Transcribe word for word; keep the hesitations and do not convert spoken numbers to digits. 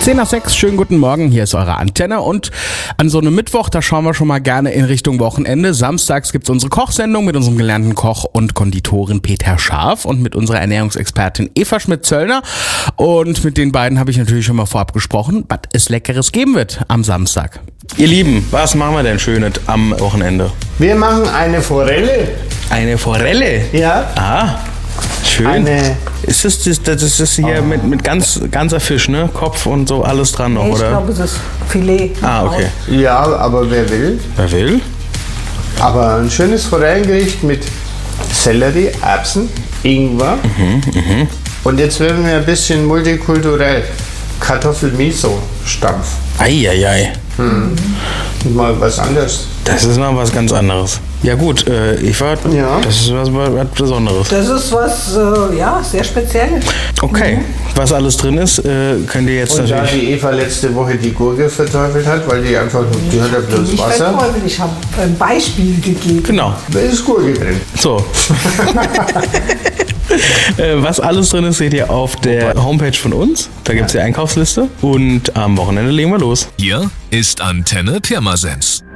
zehn nach sechs, schönen guten Morgen, hier ist eure Antenne und an so einem Mittwoch, da schauen wir schon mal gerne in Richtung Wochenende. Samstags gibt's unsere Kochsendung mit unserem gelernten Koch und Konditorin Peter Scharf und mit unserer Ernährungsexpertin Eva Schmidt-Zöllner. Und mit den beiden habe ich natürlich schon mal vorab gesprochen, was es Leckeres geben wird am Samstag. Ihr Lieben, was machen wir denn Schönes am Wochenende? Wir machen eine Forelle. Eine Forelle? Ja. Ah, schön. Eine. Ist das, das, das ist hier Oh. mit, mit ganz, ganzer Fisch, ne? Kopf und so alles dran noch, Nee, ich oder? glaube, es ist Filet. Ah, okay. Ja, aber wer will? Wer will? Aber ein schönes Forellengericht mit Sellerie, Erbsen, Ingwer. Mhm, Und jetzt werden wir ein bisschen multikulturell. Kartoffel-Miso-Stampf. Eieiei. Mal was anderes. Das ist noch was ganz anderes. Ja gut, äh, Eva, Ja. das ist was, was Besonderes. Das ist was, äh, ja, sehr Spezielles. Okay, was alles drin ist, äh, könnt ihr jetzt Und da natürlich... die Eva letzte Woche die Gurke verteufelt hat, weil die einfach, die hat ja bloß Nicht Wasser. verteufelt, ich habe ein Beispiel gegeben. Genau, Da ist Gurke drin. so. Äh, Was alles drin ist, seht ihr auf der Homepage von uns. Da gibt es die Einkaufsliste. Und am Wochenende legen wir los. Hier ist Antenne Pirmasens.